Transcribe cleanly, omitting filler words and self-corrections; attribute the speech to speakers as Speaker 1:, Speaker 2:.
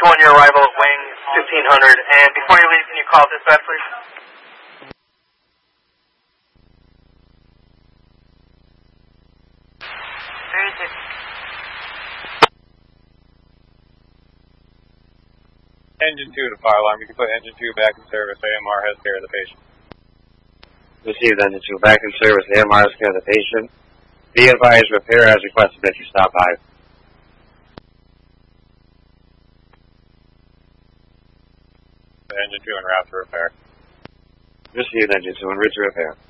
Speaker 1: on your arrival at Wing 1500, and before you leave, can you call dispatch, please?
Speaker 2: Engine 2 to fire alarm. You can put engine 2 back in service. AMR has care of the patient.
Speaker 3: Received, engine 2 back in service. AMR has care of the patient. Be advised, repair has requested that you stop by.
Speaker 2: Engine 2 en route to repair.
Speaker 3: Received, engine 2 en route to repair.